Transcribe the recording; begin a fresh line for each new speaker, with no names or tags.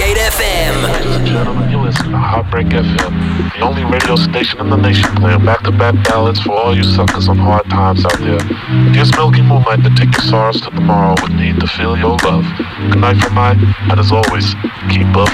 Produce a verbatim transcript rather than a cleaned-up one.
ninety-eight F M.
Ladies and gentlemen, you listen to Heartbreak F M, the only radio station in the nation playing back-to-back ballads for all you suckers on hard times out there. Here's Milky Moonlight to take your sorrows to tomorrow with Need to Feel Your Love. Good night from my, and as always, keep up.